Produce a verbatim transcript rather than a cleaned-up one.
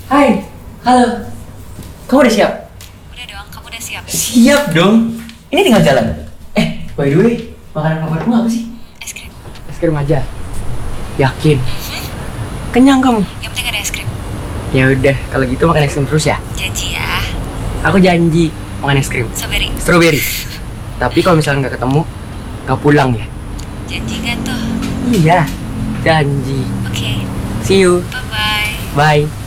Hai, halo. Kamu udah siap? Udah dong, kamu udah siap? Siap dong. Ini tinggal jalan. Eh, by the way, makanan favoritmu apa sih? Es krim. Es krim aja. Yakin? Kenyang kamu? Yang penting ada es krim. Ya udah, kalau gitu makan es krim terus ya. Janji ya. Aku janji makan es krim. Strawberry. Strawberry. Tapi kalau misalnya nggak ketemu, nggak pulang ya. Janji kan tuh? Iya, janji. Oke. See you. Bye bye. Bye.